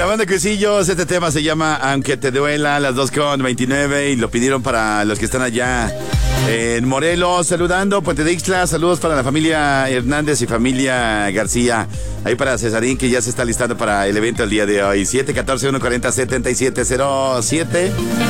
banda Cuisillos, este tema se llama Aunque te duela, las 2:29, y lo pidieron para los que están allá en Morelos, saludando, Puente de Ixtla, saludos para la familia Hernández y familia García, ahí para Cesarín, que ya se está listando para el evento el día de hoy, 714-140-7707.